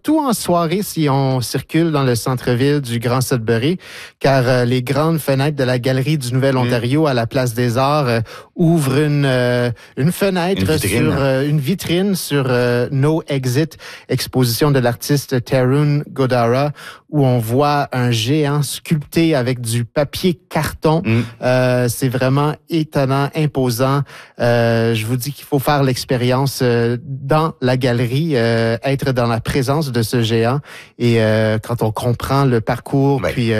surtout en soirée si on circule dans le centre-ville du Grand Sudbury, car les grandes fenêtres de la Galerie du Nouvel-Ontario à la Place des Arts ouvrent une fenêtre une vitrine sur No Exit, exposition de l'artiste Tarun Godara, où on voit un géant sculpté avec du papier carton. C'est vraiment étonnant, imposant. Je vous dis qu'il faut faire l'expérience dans la galerie, être dans la présence de ce géant. Et quand on comprend le parcours, puis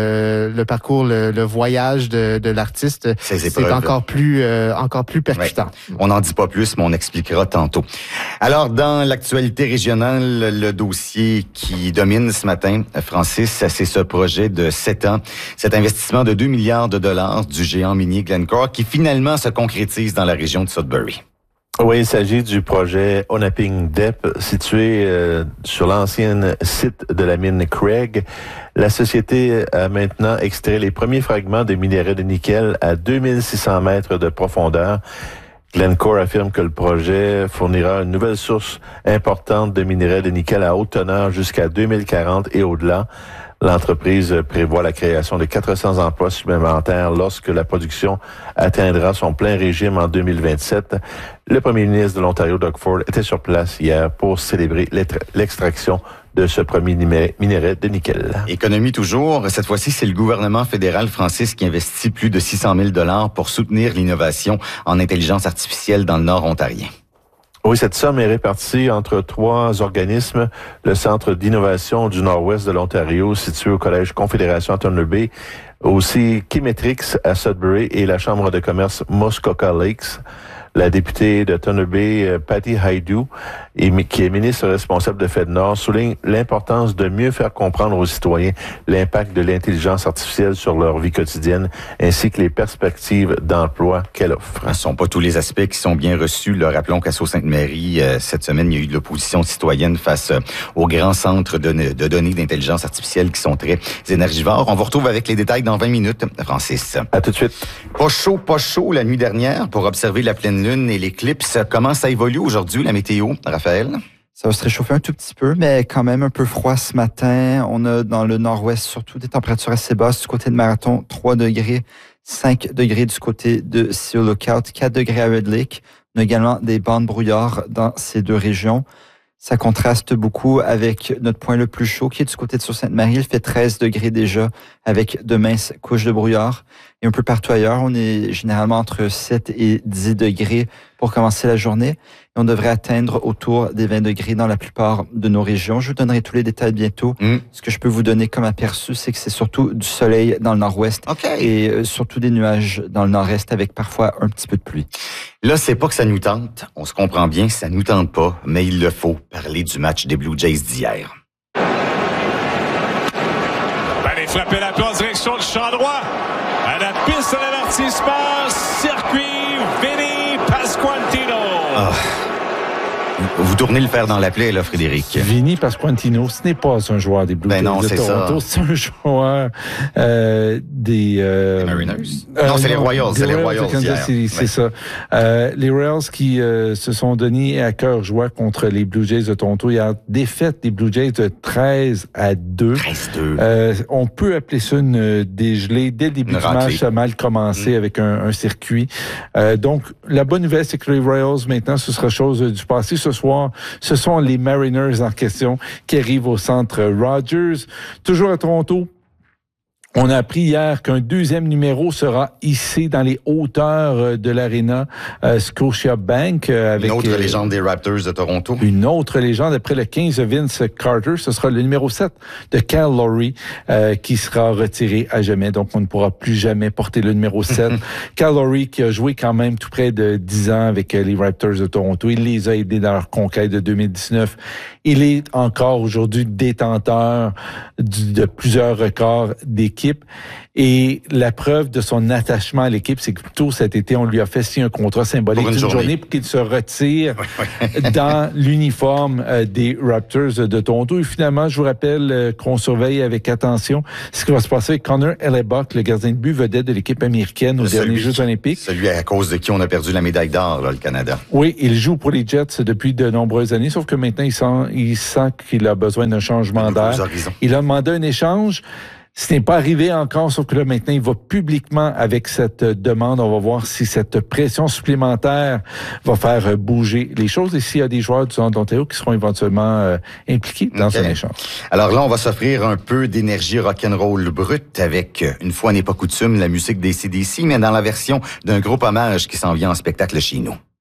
le voyage de l'artiste, c'est encore plus percutant. Ouais. On n'en dit pas plus, mais on expliquera tantôt. Alors, dans l'actualité régionale, le dossier qui domine ce matin, Francis, c'est ce projet de 7 ans, cet investissement de 2 milliards de dollars du géant minier Glencore qui finalement se concrétise dans la région de Sudbury. Oui, il s'agit du projet Onaping Dep, situé sur l'ancien site de la mine Craig. La société a maintenant extrait les premiers fragments de minerai de nickel à 2600 mètres de profondeur. Glencore affirme que le projet fournira une nouvelle source importante de minerai de nickel à haute teneur jusqu'à 2040 et au-delà. L'entreprise prévoit la création de 400 emplois supplémentaires lorsque la production atteindra son plein régime en 2027. Le premier ministre de l'Ontario, Doug Ford, était sur place hier pour célébrer l'extraction de ce premier minerai de nickel. Économie toujours. Cette fois-ci, c'est le gouvernement fédéral, Francis, qui investit plus de 600 000 $ pour soutenir l'innovation en intelligence artificielle dans le Nord ontarien. Oui, cette somme est répartie entre 3 organismes. Le Centre d'innovation du Nord-Ouest de l'Ontario, situé au Collège Confédération à Thunder Bay, aussi Chemetrix à Sudbury et la Chambre de commerce Muskoka Lakes. La députée de Thunder Bay, Patty Hajdu, qui est ministre responsable de FedNord, souligne l'importance de mieux faire comprendre aux citoyens l'impact de l'intelligence artificielle sur leur vie quotidienne, ainsi que les perspectives d'emploi qu'elle offre. Ce ne sont pas tous les aspects qui sont bien reçus. Le rappelons qu'à Sault-Sainte-Marie, cette semaine, il y a eu de l'opposition citoyenne face aux grands centres de données d'intelligence artificielle qui sont très énergivores. On vous retrouve avec les détails dans 20 minutes, Francis. À tout de suite. Pas chaud la nuit dernière pour observer la pleine lune et l'éclipse. Comment ça évolue aujourd'hui, la météo, Raphaël? Ça va se réchauffer un tout petit peu, mais quand même un peu froid ce matin. On a dans le nord-ouest surtout des températures assez basses du côté de Marathon, 3 degrés, 5 degrés du côté de Seal Lookout, 4 degrés à Red Lake. On a également des bandes brouillard dans ces deux régions. Ça contraste beaucoup avec notre point le plus chaud qui est du côté de Sault-Sainte-Marie. Il fait 13 degrés déjà avec de minces couches de brouillard. Et un peu partout ailleurs, on est généralement entre 7 et 10 degrés pour commencer la journée. Et on devrait atteindre autour des 20 degrés dans la plupart de nos régions. Je vous donnerai tous les détails bientôt. Ce que je peux vous donner comme aperçu, c'est que c'est surtout du soleil dans le nord-ouest et surtout des nuages dans le nord-est avec parfois un petit peu de pluie. Là, c'est pas que ça nous tente. On se comprend bien, ça nous tente pas, mais il le faut parler du match des Blue Jays d'hier. Allez, frapper la passe en direction du champ droit. À la piste de l'avertissement, circuit Vinny Pasquantino. Vous tournez le fer dans la plaie, là, Frédéric. Vinny Pasquantino, ce n'est pas un joueur des Blue Jays de Toronto, c'est un joueur des Mariners? Non, c'est les Royals. C'est les Royals c'est ça. Les Royals qui se sont donnés à cœur joie contre les Blue Jays de Toronto. Il y a défaite des Blue Jays de 13-2. 13-2. On peut appeler ça une dégelée. Dès le début du match, ça a mal commencé avec un circuit. Donc, la bonne nouvelle, c'est que les Royals, maintenant, ce sera chose du passé. Ce soir, ce sont les Mariners en question qui arrivent au centre Rogers. Toujours à Toronto, on a appris hier qu'un deuxième numéro sera hissé dans les hauteurs de l'aréna Scotiabank. Avec une autre légende des Raptors de Toronto. Une autre légende, après le 15 de Vince Carter, ce sera le numéro 7 de Cal Lowry qui sera retiré à jamais. Donc, on ne pourra plus jamais porter le numéro 7. Cal Lowry qui a joué quand même tout près de 10 ans avec les Raptors de Toronto. Il les a aidés dans leur conquête de 2019. Il est encore aujourd'hui détenteur de plusieurs records d'équipe l'équipe. Et la preuve de son attachement à l'équipe, c'est que plutôt cet été, on lui a fait signer un contrat symbolique d'une journée pour qu'il se retire dans l'uniforme des Raptors de Toronto. Et finalement, je vous rappelle qu'on surveille avec attention ce qui va se passer avec Connor Hellebuck, le gardien de but vedette de l'équipe américaine aux derniers Jeux olympiques. Celui à cause de qui on a perdu la médaille d'or, là, le Canada. Oui, il joue pour les Jets depuis de nombreuses années, sauf que maintenant, il sent qu'il a besoin d'un changement d'air. Il a demandé un échange. Ce n'est pas arrivé encore, sauf que là, maintenant, il va publiquement avec cette demande. On va voir si cette pression supplémentaire va faire bouger les choses et s'il y a des joueurs du centre d'Ontario qui seront éventuellement impliqués dans un échange. Alors là, on va s'offrir un peu d'énergie rock'n'roll brute avec, une fois n'est pas coutume, la musique des AC/DC, mais dans la version d'un groupe hommage qui s'en vient en spectacle chez nous.